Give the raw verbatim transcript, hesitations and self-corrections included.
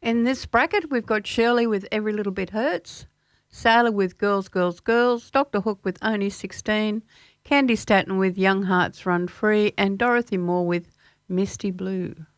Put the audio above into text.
In this bracket, we've got Shirley with Every Little Bit Hurts, Sailor with Girls, Girls, Girls, Doctor Hook with Only sixteen, Candy Staton with Young Hearts Run Free, and Dorothy Moore with Misty Blue.